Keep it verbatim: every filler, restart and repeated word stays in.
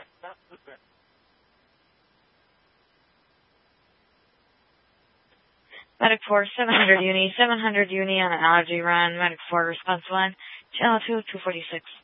Medic four, seven hundred uni, seven hundred uni on an allergy run. Medic four, response one, channel two, two forty-six.